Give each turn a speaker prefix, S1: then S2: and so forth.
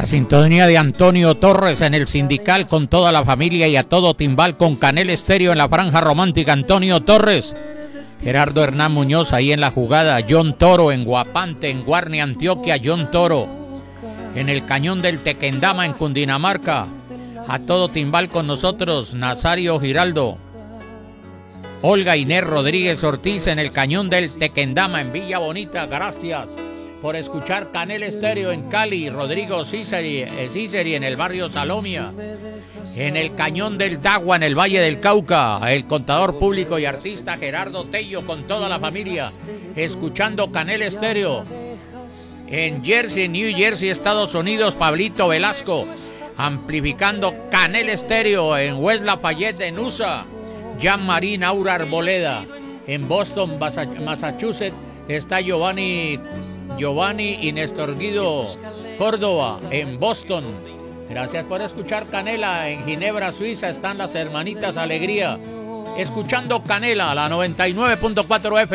S1: La sintonía de Antonio Torres en el Sindical con toda la familia y a todo timbal con Canel Estéreo en la franja romántica. Antonio Torres, Gerardo Hernán Muñoz ahí en la jugada, John Toro en Guapante, en Guarne, Antioquia, John Toro en el Cañón del Tequendama en Cundinamarca. A todo timbal con nosotros, Nazario Giraldo, Olga Inés Rodríguez Ortiz en el Cañón del Tequendama en Villa Bonita. Gracias por escuchar Canel Estéreo en Cali. Rodrigo Ciceri en el barrio Salomia, en el Cañón del Dagua en el Valle del Cauca. El contador público y artista Gerardo Tello con toda la familia escuchando Canel Estéreo. En Jersey, New Jersey, Estados Unidos, Pablito Velasco amplificando Canel Estéreo. En West Lafayette, en USA, Jean-Marie Aura Arboleda. En Boston, Massachusetts, está Giovanni y Néstor Guido Córdoba en Boston. Gracias por escuchar Canela. En Ginebra, Suiza, están las hermanitas Alegría escuchando Canela, la 99.4 FM.